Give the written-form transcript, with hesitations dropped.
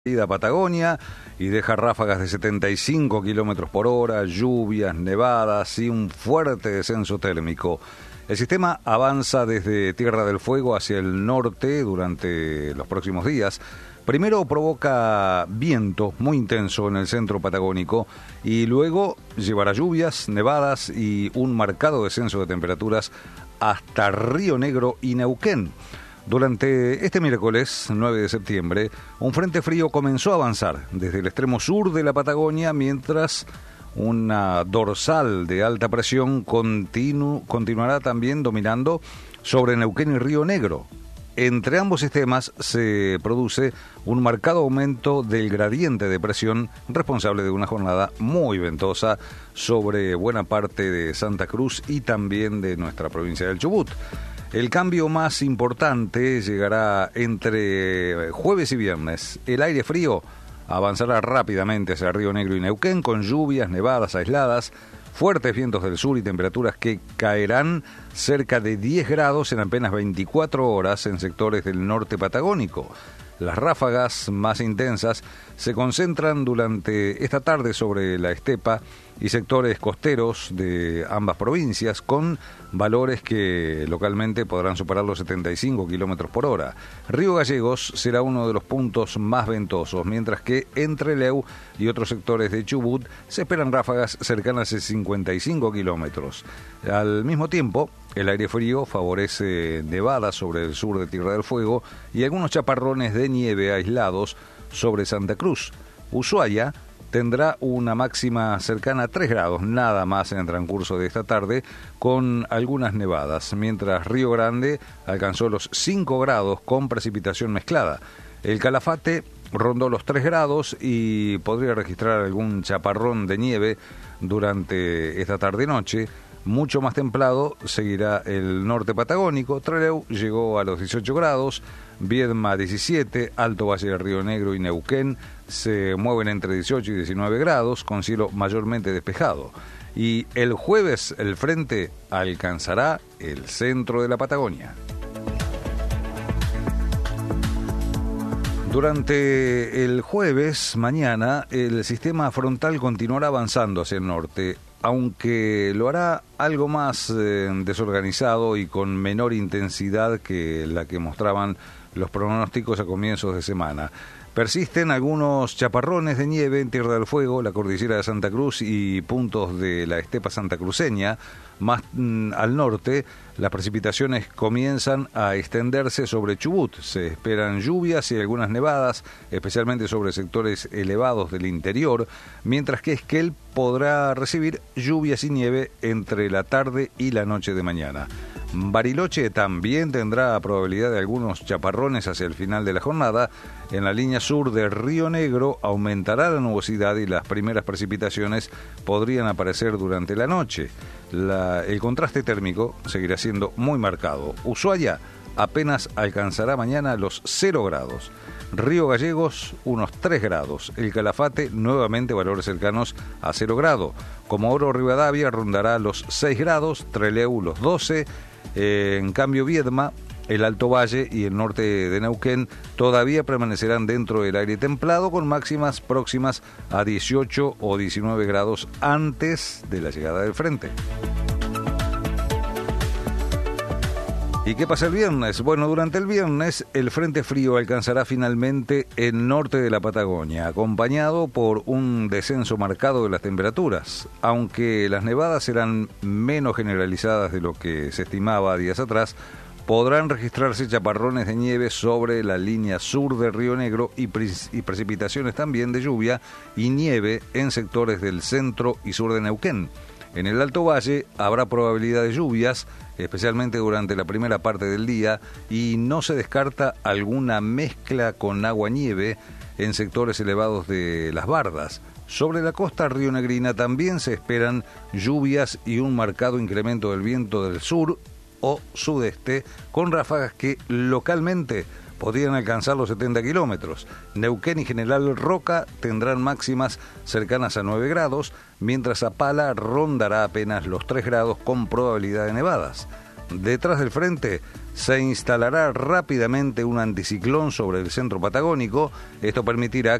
a Patagonia y deja ráfagas de 75 kilómetros por hora, lluvias, nevadas y un fuerte descenso térmico. El sistema avanza desde Tierra del Fuego hacia el norte durante los próximos días. Primero provoca viento muy intenso en el centro patagónico y luego llevará lluvias, nevadas y un marcado descenso de temperaturas hasta Río Negro y Neuquén. Durante este miércoles 9 de septiembre, un frente frío comenzó a avanzar desde el extremo sur de la Patagonia, mientras una dorsal de alta presión continuará también dominando sobre Neuquén y Río Negro. Entre ambos sistemas se produce un marcado aumento del gradiente de presión responsable de una jornada muy ventosa sobre buena parte de Santa Cruz y también de nuestra provincia del Chubut. El cambio más importante llegará entre jueves y viernes. El aire frío avanzará rápidamente hacia Río Negro y Neuquén con lluvias, nevadas aisladas, fuertes vientos del sur y temperaturas que caerán cerca de 10 grados en apenas 24 horas en sectores del norte patagónico. Las ráfagas más intensas se concentran durante esta tarde sobre la estepa y sectores costeros de ambas provincias, con valores que localmente podrán superar los 75 kilómetros por hora. Río Gallegos será uno de los puntos más ventosos, mientras que entre Leu y otros sectores de Chubut se esperan ráfagas cercanas a 55 kilómetros. Al mismo tiempo, el aire frío favorece nevadas sobre el sur de Tierra del Fuego y algunos chaparrones de nieve aislados sobre Santa Cruz. Ushuaia tendrá una máxima cercana a 3 grados, nada más en el transcurso de esta tarde, con algunas nevadas, mientras Río Grande alcanzó los 5 grados con precipitación mezclada. El Calafate rondó los 3 grados y podría registrar algún chaparrón de nieve durante esta tarde-noche. Mucho más templado seguirá el norte patagónico. Trelew llegó a los 18 grados, Viedma 17, Alto Valle del Río Negro y Neuquén se mueven entre 18 y 19 grados, con cielo mayormente despejado. Y el jueves el frente alcanzará el centro de la Patagonia. Durante el jueves, mañana, el sistema frontal continuará avanzando hacia el norte, aunque lo hará algo más desorganizado y con menor intensidad que la que mostraban los pronósticos a comienzos de semana. Persisten algunos chaparrones de nieve en Tierra del Fuego, la cordillera de Santa Cruz y puntos de la estepa santacruceña. Más al norte, las precipitaciones comienzan a extenderse sobre Chubut. Se esperan lluvias y algunas nevadas, especialmente sobre sectores elevados del interior, mientras que Esquel podrá recibir lluvias y nieve entre la tarde y la noche de mañana. Bariloche también tendrá probabilidad de algunos chaparrones hacia el final de la jornada. En la línea sur de Río Negro aumentará la nubosidad y las primeras precipitaciones podrían aparecer durante la noche. El contraste térmico seguirá siendo muy marcado. Ushuaia apenas alcanzará mañana los 0 grados. Río Gallegos unos 3 grados. El Calafate nuevamente valores cercanos a 0 grado. Comodoro Rivadavia rondará los 6 grados. Trelew los 12. En cambio, Viedma, el Alto Valle y el norte de Neuquén todavía permanecerán dentro del aire templado, con máximas próximas a 18 o 19 grados antes de la llegada del frente. ¿Y qué pasa el viernes? Bueno, durante el viernes el frente frío alcanzará finalmente el norte de la Patagonia, acompañado por un descenso marcado de las temperaturas. Aunque las nevadas serán menos generalizadas de lo que se estimaba días atrás, podrán registrarse chaparrones de nieve sobre la línea sur de Río Negro y precipitaciones también de lluvia y nieve en sectores del centro y sur de Neuquén. En el Alto Valle habrá probabilidad de lluvias, especialmente durante la primera parte del día, y no se descarta alguna mezcla con agua-nieve en sectores elevados de las bardas. Sobre la costa rionegrina también se esperan lluvias y un marcado incremento del viento del sur o sudeste, con ráfagas que localmente podrían alcanzar los 70 kilómetros. Neuquén y General Roca tendrán máximas cercanas a 9 grados, mientras Zapala rondará apenas los 3 grados con probabilidad de nevadas. detrás del frente se instalará rápidamente un anticiclón sobre el centro patagónico. Esto permitirá